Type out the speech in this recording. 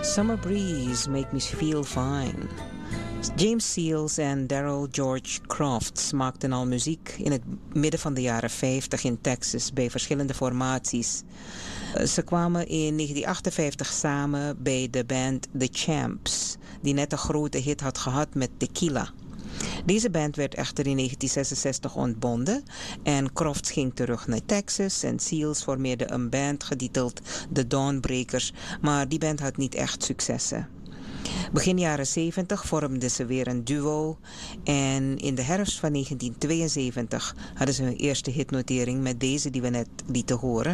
Summer Breeze, Make Me Feel Fine. James Seals en Daryl George Crofts maakten al muziek in het midden van de jaren 50 in Texas bij verschillende formaties. Ze kwamen in 1958 samen bij de band The Champs, die net een grote hit had gehad met Tequila. Deze band werd echter in 1966 ontbonden en Crofts ging terug naar Texas en Seals formeerde een band getiteld The Dawnbreakers, maar die band had niet echt successen. Begin jaren 70 vormden ze weer een duo en in de herfst van 1972 hadden ze hun eerste hitnotering met deze die we net lieten horen.